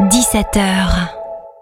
17h.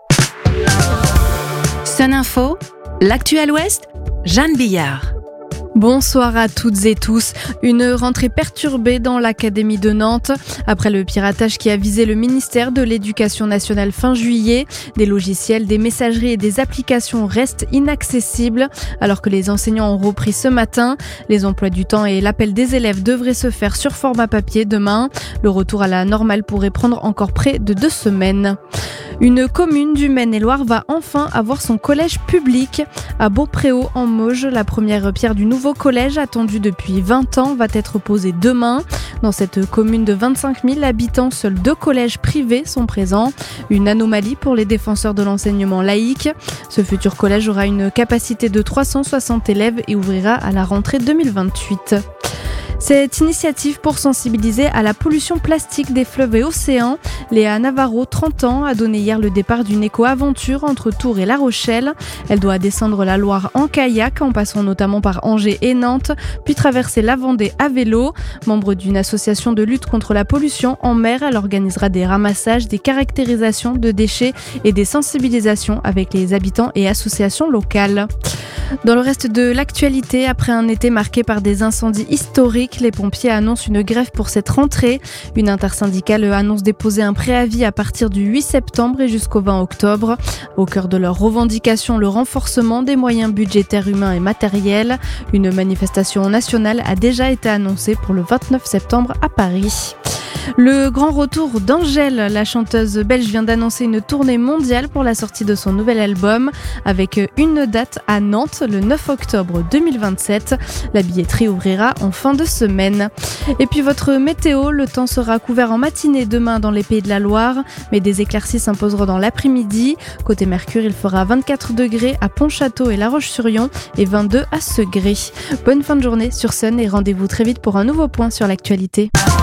Sun Info, l'actu à l'Ouest, Jeanne Billard. Bonsoir à toutes et tous. Une rentrée perturbée dans l'Académie de Nantes. Après le piratage qui a visé le ministère de l'Éducation nationale fin juillet, des logiciels, des messageries et des applications restent inaccessibles. Alors que les enseignants ont repris ce matin, les emplois du temps et l'appel des élèves devraient se faire sur format papier demain. Le retour à la normale pourrait prendre encore près de 2 semaines. Une commune du Maine-et-Loire va enfin avoir son collège public. À Beaupréau, en Mauges, la première pierre du nouveau collège, attendu depuis 20 ans, va être posée demain. Dans cette commune de 25 000 habitants, seuls 2 collèges privés sont présents. Une anomalie pour les défenseurs de l'enseignement laïque. Ce futur collège aura une capacité de 360 élèves et ouvrira à la rentrée 2028. Cette initiative pour sensibiliser à la pollution plastique des fleuves et océans, Léa Navarro, 30 ans, a donné hier le départ d'une éco-aventure entre Tours et La Rochelle. Elle doit descendre la Loire en kayak, en passant notamment par Angers et Nantes, puis traverser la Vendée à vélo. Membre d'une association de lutte contre la pollution en mer, elle organisera des ramassages, des caractérisations de déchets et des sensibilisations avec les habitants et associations locales. Dans le reste de l'actualité, après un été marqué par des incendies historiques, les pompiers annoncent une grève pour cette rentrée. Une intersyndicale annonce déposer un préavis à partir du 8 septembre et jusqu'au 20 octobre. Au cœur de leurs revendications, le renforcement des moyens budgétaires, humains et matériels. Une manifestation nationale a déjà été annoncée pour le 29 septembre à Paris. Le grand retour d'Angèle, la chanteuse belge vient d'annoncer une tournée mondiale pour la sortie de son nouvel album, avec une date à Nantes le 9 octobre 2027. La billetterie ouvrira en fin de semaine. Et puis votre météo, le temps sera couvert en matinée demain dans les Pays de la Loire, mais des éclaircies s'imposeront dans l'après-midi. Côté Mercure, il fera 24 degrés à Pontchâteau et La Roche-sur-Yon et 22 à Segré. Bonne fin de journée sur Sun et rendez-vous très vite pour un nouveau point sur l'actualité.